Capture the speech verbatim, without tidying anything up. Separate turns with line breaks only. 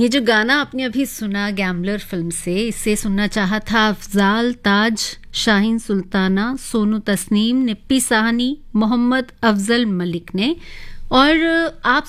ये जो गाना आपने अभी सुना गैम्बलर फिल्म से, इसे सुनना चाहा था अफजाल, ताज, शाहीन सुल्ताना, सोनू तस्नीम, निप्पी साहनी, मोहम्मद अफजल मलिक ने। और आप